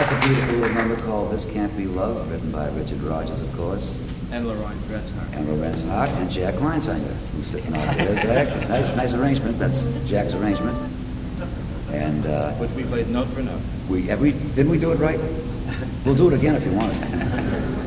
That's a beautiful little number called This Can't Be Love, written by Richard Rogers, of course. And Lorenz Hart. And Lorenz Hart and Jack Kleinsinger, who's sitting out there. Jack, nice arrangement. That's Jack's arrangement. And which we played note for note. didn't we do it right? We'll do it again if you want us.